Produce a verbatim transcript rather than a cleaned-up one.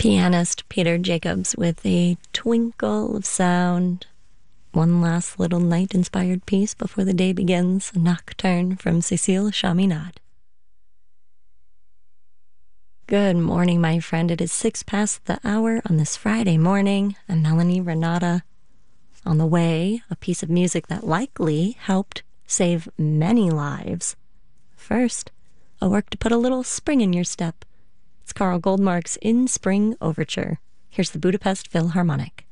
Pianist Peter Jacobs with a twinkle of sound. One last little night-inspired piece before the day begins, a nocturne from Cécile Chaminade. Good morning, my friend. It is six past the hour on this Friday morning. I'm Melanie Renata. On the way, a piece of music that likely helped save many lives. First, a work to put a little spring in your step. It's Carl Goldmark's In Spring Overture. Here's the Budapest Philharmonic.